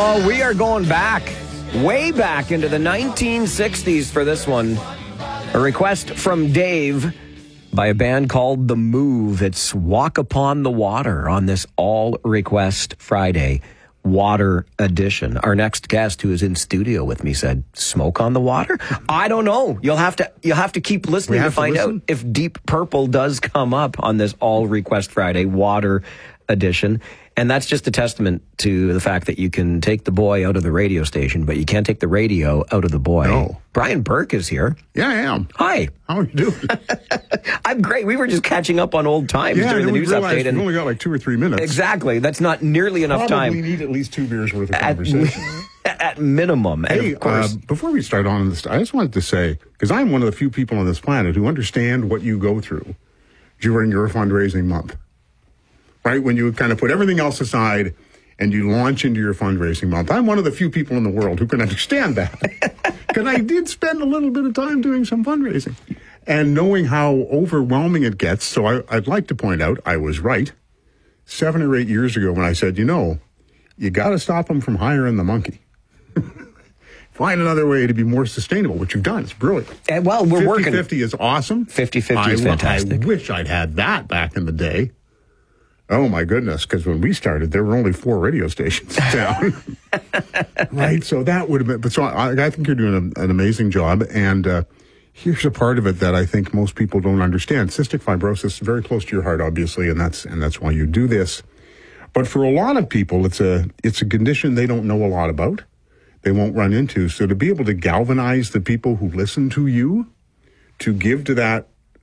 Oh, we are going back, way back into the 1960s for this one. A request from Dave by a band called The Move. It's Walk Upon the Water on this All Request Friday Water Edition. Our next guest, who is in studio with me, said, "Smoke on the Water?" I don't know. You'll have to keep listening to find out if Deep Purple does come up on this All Request Friday Water Edition. And that's just a testament to the fact that you can take the boy out of the radio station, but you can't take the radio out of the boy. No. Brian Burke is here. Yeah, I am. Hi. How are you doing? I'm great. We were just catching up on old times during the news update. We've only got like 2 or 3 minutes. Exactly. That's not nearly enough time. Probably need at least 2 beers worth of conversation. At minimum. And Hey, of course, before we start on this, I just wanted to say, because I'm one of the few people on this planet who understand what you go through during your fundraising month. Right? When you kind of put everything else aside and you launch into your fundraising month. I'm one of the few people in the world who can understand that. Because I did spend a little bit of time doing some fundraising. And knowing how overwhelming it gets, so I'd like to point out I was right 7 or 8 years ago when I said, you got to stop them from hiring the monkey. Find another way to be more sustainable, which you've done. It's brilliant. And, well, we're working. 50-50 is awesome. 50-50 is fantastic. I wish I'd had that back in the day. Oh, my goodness, because when we started, there were only 4 radio stations in town. Right, so that would have been... But so I think you're doing an amazing job, and here's a part of it that I think most people don't understand. Cystic fibrosis is very close to your heart, obviously, and that's why you do this. But for a lot of people, it's a condition they don't know a lot about, they won't run into. So to be able to galvanize the people who listen to you, to give to that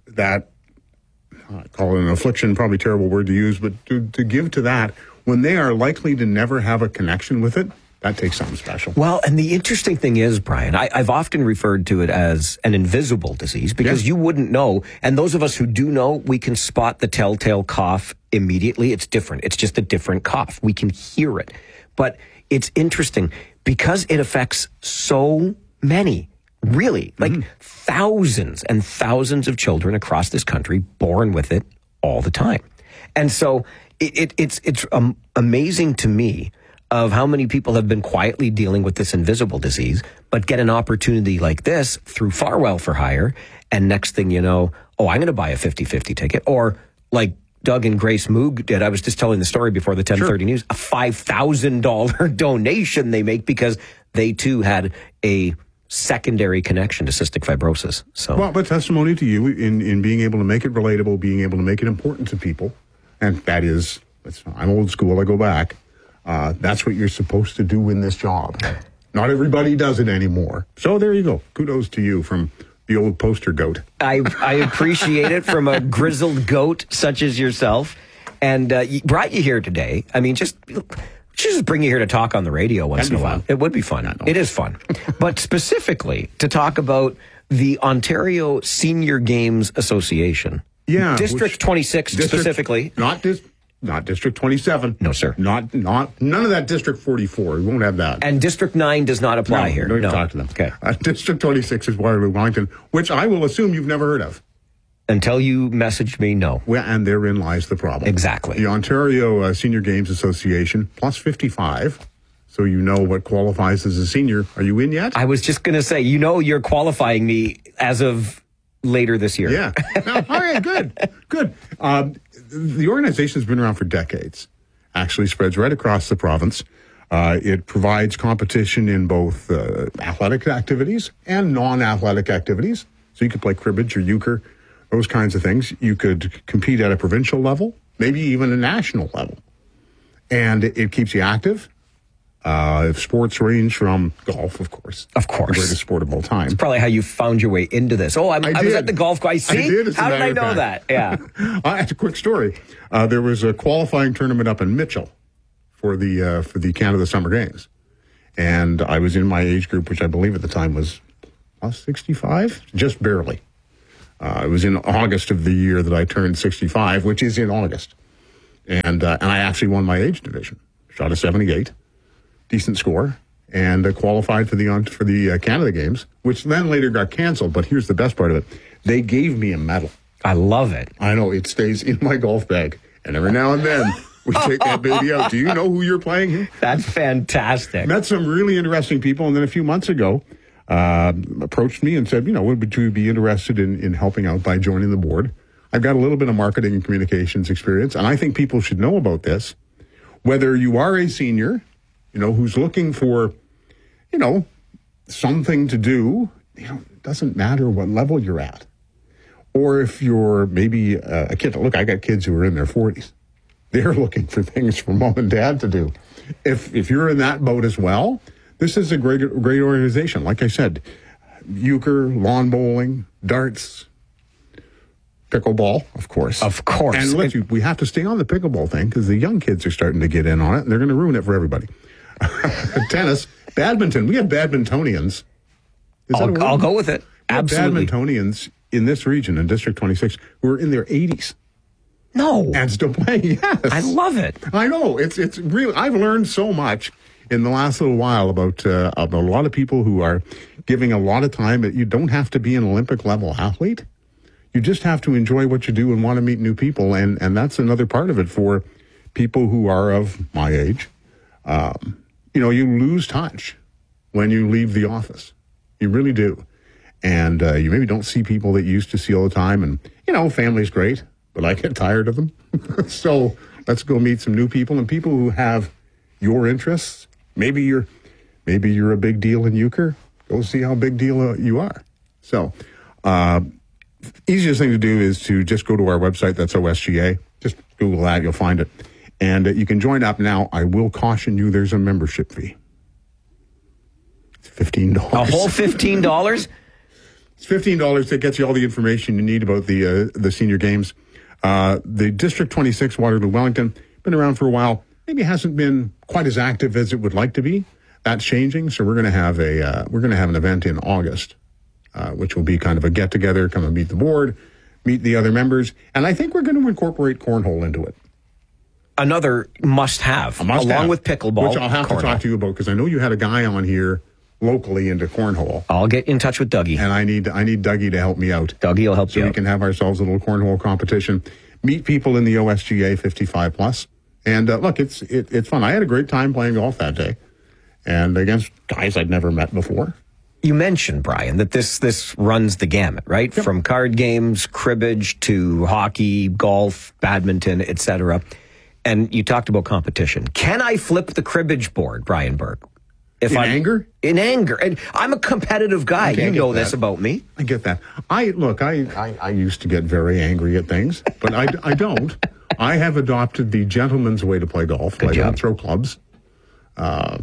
I call it an affliction, probably a terrible word to use, but to give to that when they are likely to never have a connection with it, that takes something special. Well, and the interesting thing is, Brian, I've often referred to it as an invisible disease because you wouldn't know. And those of us who do know, we can spot the telltale cough immediately. It's different. It's just a different cough. We can hear it. But it's interesting because it affects so many. Really, like thousands and thousands of children across this country born with it all the time. And so it's amazing to me of how many people have been quietly dealing with this invisible disease, but get an opportunity like this through Farwell for Hire. And next thing you know, I'm going to buy a 50-50 ticket. Or like Doug and Grace Moog did. I was just telling the story before the 10:30 news, a $5,000 donation they make because they too had a secondary connection to cystic fibrosis. So, well, but testimony to you in being able to make it relatable, being able to make it important to people, and I'm old school, I go back. That's what you're supposed to do in this job. Not everybody does it anymore. So there you go. Kudos to you from the old poster goat. I appreciate it from a grizzled goat such as yourself. And brought you here today. I mean, just bring you here to talk on the radio once in a while. It would be fun. It is fun. But specifically to talk about the Ontario Senior Games Association. Yeah. District 26 specifically. Not District 27. No, sir. None of that District 44. We won't have that. And District 9 does not apply here. Don't even talk to them. Okay. District 26 is Waterloo, Wellington, which I will assume you've never heard of. Until you messaged me, no. Well, and therein lies the problem. Exactly. The Ontario Senior Games Association, plus 55, so you know what qualifies as a senior. Are you in yet? I was just going to say, you're qualifying me as of later this year. Yeah. All right, good. The organization's been around for decades. Actually spreads right across the province. It provides competition in both athletic activities and non-athletic activities. So you could play cribbage or euchre, those kinds of things. You could compete at a provincial level, maybe even a national level. And it keeps you active. Sports range from golf, of course. Of course. The greatest sport of all time. It's probably how you found your way into this. I was at the golf course. See? I did, how did I know that? Yeah. That's a quick story. There was a qualifying tournament up in Mitchell for the Canada Summer Games. And I was in my age group, which I believe at the time was 65, just barely. It was in August of the year that I turned 65, which is in August. And I actually won my age division. Shot a 78, decent score, and qualified for the Canada Games, which then later got canceled. But here's the best part of it. They gave me a medal. I love it. I know. It stays in my golf bag. And every now and then, We take that baby out. Do you know who you're playing here? That's fantastic. Met some really interesting people, and then a few months ago, approached me and said, would you be interested in helping out by joining the board? I've got a little bit of marketing and communications experience, and I think people should know about this. Whether you are a senior, who's looking for, something to do, it doesn't matter what level you're at. Or if you're maybe a kid. Look, I got kids who are in their 40s. They're looking for things for mom and dad to do. If you're in that boat as well, this is a great organization. Like I said, euchre, lawn bowling, darts, pickleball, of course. Of course. And we have to stay on the pickleball thing because the young kids are starting to get in on it, and they're going to ruin it for everybody. Tennis, badminton. We have badmintonians. I'll go with it. Absolutely. Badmintonians in this region, in District 26, who are in their 80s. No. And still playing, yes. I love it. I know. It's really, I've learned so much in the last little while about a lot of people who are giving a lot of time. You don't have to be an Olympic level athlete. You just have to enjoy what you do and want to meet new people. And that's another part of it for people who are of my age. You lose touch when you leave the office. You really do. And you maybe don't see people that you used to see all the time. And, family's great, but I get tired of them. So let's go meet some new people and people who have your interests. Maybe you're a big deal in euchre. Go see how big deal you are. So easiest thing to do is to just go to our website. That's OSGA. Just Google that. You'll find it. And you can join up now. I will caution you, there's a membership fee. It's $15. A whole $15? It's $15 that gets you all the information you need about the senior games. The District 26 Waterloo Wellington, been around for a while. Maybe hasn't been quite as active as it would like to be. That's changing. So we're going to have an event in August, which will be kind of a get together. Come and meet the board, meet the other members, and I think we're going to incorporate cornhole into it. Another must-have, along with pickleball. Which I'll have to talk to you about, because I know you had a guy on here locally into cornhole. I'll get in touch with Dougie. And I need Dougie to help me out. Dougie will help you out. So we can have ourselves a little cornhole competition. Meet people in the OSGA 55+. And look, it's fun. I had a great time playing golf that day. And against guys I'd never met before. You mentioned, Brian, that this runs the gamut, right? Yep. From card games, cribbage, to hockey, golf, badminton, etc. And you talked about competition. Can I flip the cribbage board, Brian Burke? In anger? In anger. And I'm a competitive guy. You know this about me. I get that. I used to get very angry at things, but I don't. I have adopted the gentleman's way to play golf. I don't throw clubs. I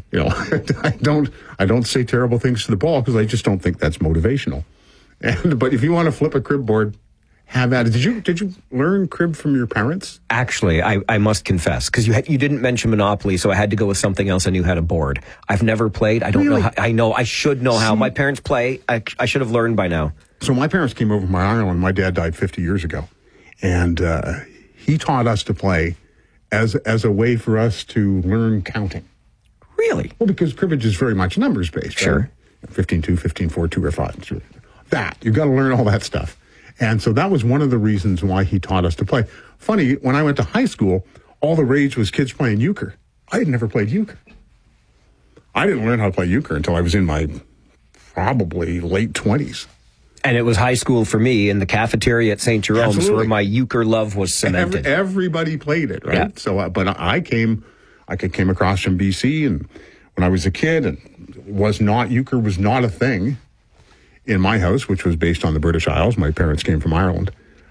don't say terrible things to the ball because I just don't think that's motivational. But if you want to flip a crib board, have at it. Did you learn crib from your parents? Actually, I must confess, because you didn't mention Monopoly, so I had to go with something else I knew how to board. I've never played. I don't know how. I should know how. My parents play. I should have learned by now. So my parents came over from Ireland. My dad died 50 years ago. And he taught us to play as a way for us to learn counting. Really? Well, because cribbage is very much numbers based. Sure. Right? 15-2, 15-4, 2 or 5. That. You've got to learn all that stuff. And so that was one of the reasons why he taught us to play. Funny, when I went to high school, all the rage was kids playing euchre. I had never played euchre. I didn't learn how to play euchre until I was in my probably late 20s. And it was high school for me in the cafeteria at St. Jerome's. Absolutely. Where my euchre love was cemented. Everybody played it, right? Yeah. So, but I came across from BC, and when I was a kid, and euchre was not a thing in my house, which was based on the British Isles. My parents came from Ireland.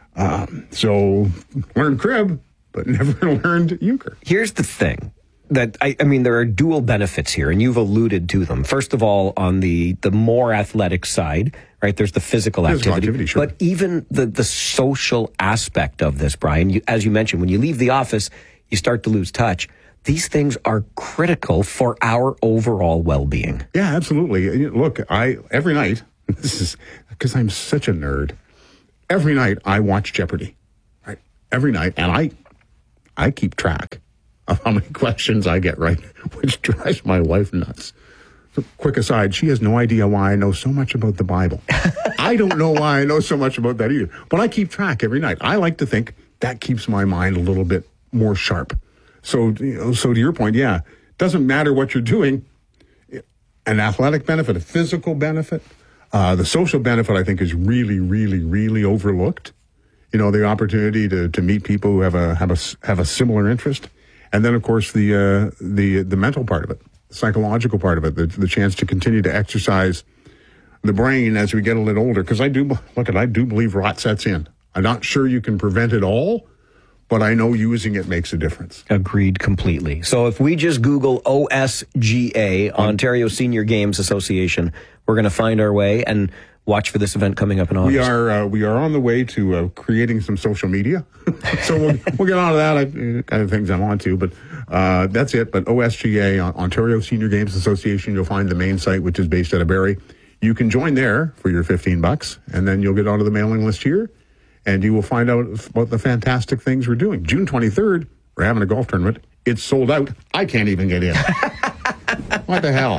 So learned crib, but never learned euchre. Here's the thing. That I mean, there are dual benefits here, and you've alluded to them. First of all, on the more athletic side, right, there's the physical activity sure. But even the social aspect of this, Brian, as you mentioned, when you leave the office, you start to lose touch. These things are critical for our overall well-being. Yeah, absolutely. Look, every night, this is because I'm such a nerd. Every night I watch Jeopardy, right? Every night, and I keep track of how many questions I get right, which drives my wife nuts. So, quick aside, she has no idea why I know so much about the Bible. I don't know why I know so much about that either, but I keep track every night. I like to think that keeps my mind a little bit more sharp. So to your point, yeah, doesn't matter what you're doing. An athletic benefit, a physical benefit, the social benefit, I think, is really, really, really overlooked. The opportunity to meet people who have a similar interest, and then of course the mental part of it, the psychological part of it, the chance to continue to exercise the brain as we get a little older. Because I do believe rot sets in. I'm not sure you can prevent it all, but I know using it makes a difference. Agreed completely. So if we just Google OSGA, Ontario Senior Games Association, we're going to find our way and watch for this event coming up in August. We are on the way to creating some social media. So we'll get on to that, kind of things I'm on to, but that's it. But OSGA, Ontario Senior Games Association, you'll find the main site, which is based out of Barrie. You can join there for your $15, and then you'll get onto the mailing list here. And you will find out about the fantastic things we're doing. June 23rd, we're having a golf tournament. It's sold out. I can't even get in. What the hell?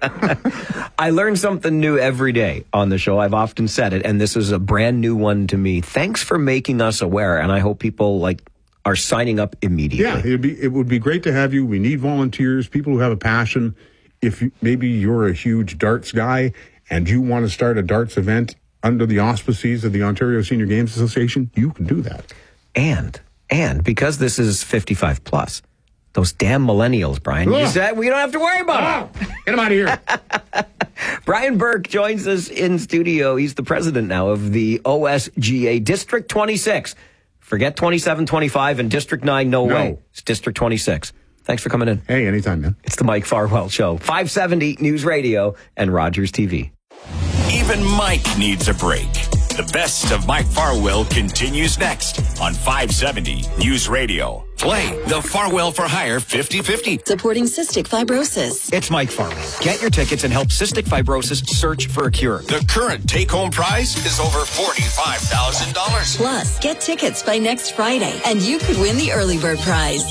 I learn something new every day on the show. I've often said it, and this is a brand new one to me. Thanks for making us aware, and I hope people are signing up immediately. Yeah, it would be great to have you. We need volunteers, people who have a passion. If maybe you're a huge darts guy and you want to start a darts event under the auspices of the Ontario Senior Games Association, you can do that. And because this is 55 plus, those damn millennials, Brian, you said we don't have to worry about them. Get them out of here. Brian Burke joins us in studio. He's the president now of the OSGA District 26. Forget 27, 25, and District 9, no way. It's District 26. Thanks for coming in. Hey, anytime, man. It's the Mike Farwell Show. 570 News Radio and Rogers TV. Even Mike needs a break. The best of Mike Farwell continues next on 570 News Radio. Play the Farwell for Hire 50-50. Supporting cystic fibrosis. It's Mike Farwell. Get your tickets and help cystic fibrosis search for a cure. The current take-home prize is over $45,000. Plus, get tickets by next Friday, and you could win the early bird prize,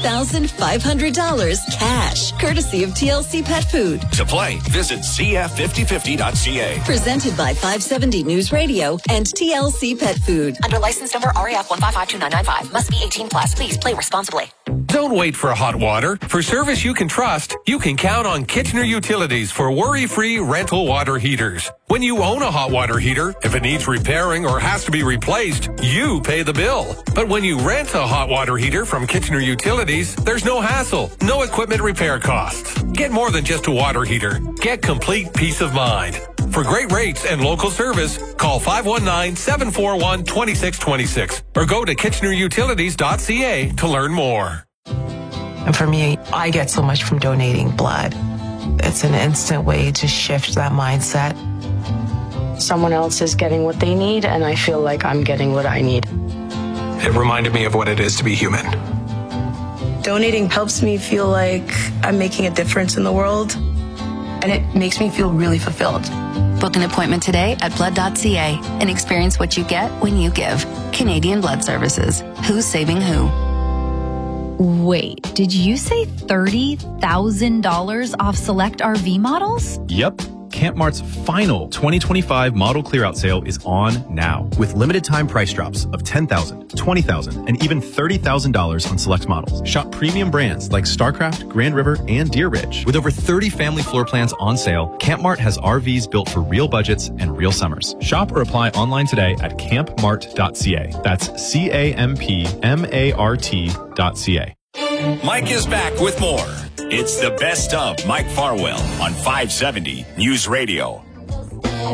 $2,500 cash, courtesy of TLC Pet Food. To play, visit cf5050.ca. Presented by 570 News Radio and TLC Pet Food. Under license number RAF 1552995. Must be 18 plus. Please play responsibly. Don't wait for hot water. For service you can trust, you can count on Kitchener Utilities for worry-free rental water heaters. When you own a hot water heater, if it needs repairing or has to be replaced, you pay the bill. But when you rent a hot water heater from Kitchener Utilities, there's no hassle, no equipment repair costs. Get more than just a water heater. Get complete peace of mind. For great rates and local service, call 519-741-2626 or go to kitchenerutilities.ca to learn more. And for me, I get so much from donating blood. It's an instant way to shift that mindset. Someone else is getting what they need, and I feel like I'm getting what I need. It reminded me of what it is to be human. Donating helps me feel like I'm making a difference in the world, and it makes me feel really fulfilled. Book an appointment today at blood.ca and experience what you get when you give. Canadian Blood Services. Who's saving who? Wait, did you say $30,000 off select RV models? Yep. Camp Mart's final 2025 model clearout sale is on now, with limited time price drops of $10,000, $20,000, and even $30,000 on select models. Shop premium brands like Starcraft, Grand River, and Deer Ridge. With over 30 family floor plans on sale, Camp Mart has RVs built for real budgets and real summers. Shop or apply online today at campmart.ca. That's CAMPMART.ca. Mike is back with more. It's the best of Mike Farwell on 570 News Radio.